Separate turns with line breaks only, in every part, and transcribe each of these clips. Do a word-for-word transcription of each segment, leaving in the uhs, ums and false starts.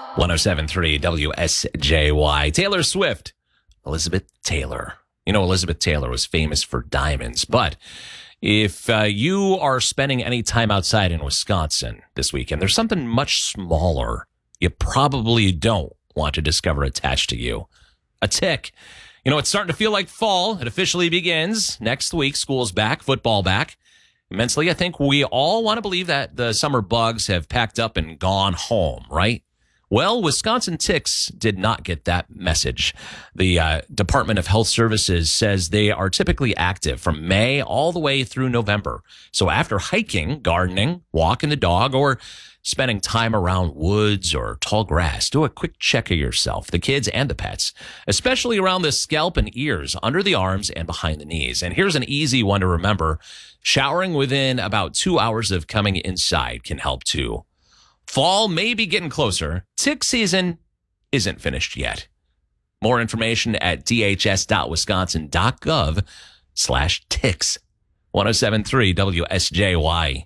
one oh seven point three W S J Y. Taylor Swift, Elizabeth Taylor. You know, Elizabeth Taylor was famous for diamonds, but if uh, you are spending any time outside in Wisconsin this weekend, there's something much smaller you probably don't want to discover attached to you. A tick. You know, it's starting to feel like fall. It officially begins next week. School's back, football back. Immensely, I think we all want to believe that the summer bugs have packed up and gone home, right? Well, Wisconsin ticks did not get that message. The uh, Department of Health Services says they are typically active from May all the way through November. So after hiking, gardening, walking the dog, or spending time around woods or tall grass, do a quick check of yourself, the kids and the pets, especially around the scalp and ears, under the arms and behind the knees. And here's an easy one to remember. Showering within about two hours of coming inside can help too. Fall may be getting closer. Tick season isn't finished yet. More information at dhs.wisconsin.gov slash ticks. one oh seven point three W S J Y.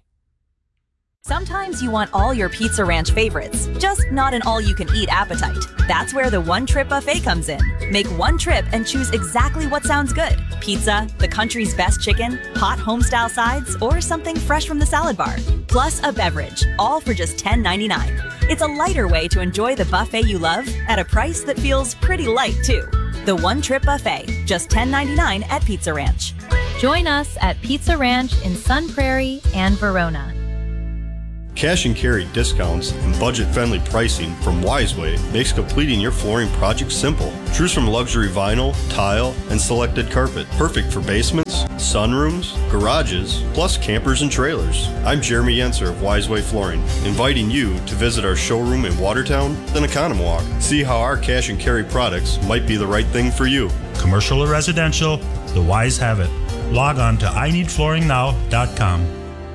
Sometimes you want all your Pizza Ranch favorites, just not an all-you-can-eat appetite. That's where the One Trip Buffet comes in. Make one trip and choose exactly what sounds good. Pizza, the country's best chicken, hot home-style sides, or something fresh from the salad bar. Plus a beverage, all for just ten ninety-nine. It's a lighter way to enjoy the buffet you love at a price that feels pretty light, too. The One Trip Buffet, just ten ninety-nine at Pizza Ranch.
Join us at Pizza Ranch in Sun Prairie and Verona.
Cash and carry discounts and budget-friendly pricing from Wiseway makes completing your flooring project simple. Choose from luxury vinyl, tile, and selected carpet. Perfect for basements, sunrooms, garages, plus campers and trailers. I'm Jeremy Yenser of Wiseway Flooring, inviting you to visit our showroom in Watertown, then Economwalk. See how our cash and carry products might be the right thing for you.
Commercial or residential, the Wise have it. Log on to I need flooring now dot com.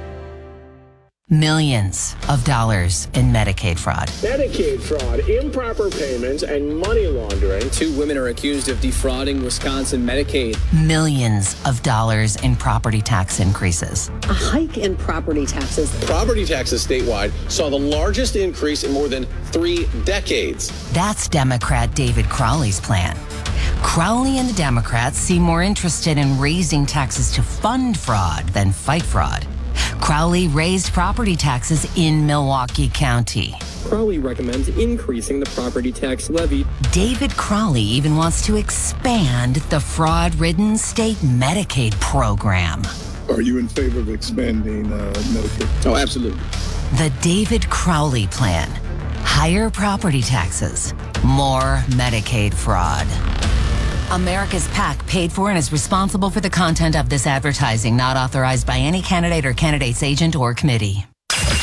Millions of dollars in Medicaid fraud.
Medicaid fraud, improper payments, and money laundering.
Two women are accused of defrauding Wisconsin Medicaid.
Millions of dollars in property tax increases.
A hike in property taxes.
Property taxes statewide saw the largest increase in more than three decades.
That's Democrat David Crowley's plan. Crowley and the Democrats seem more interested in raising taxes to fund fraud than fight fraud. Crowley raised property taxes in Milwaukee County.
Crowley recommends increasing the property tax levy.
David Crowley even wants to expand the fraud-ridden state Medicaid program.
Are you in favor of expanding uh, Medicaid?
Oh, absolutely.
The David Crowley plan. Higher property taxes, more Medicaid fraud. America's PAC paid for and is responsible for the content of this advertising, not authorized by any candidate or candidate's agent or committee.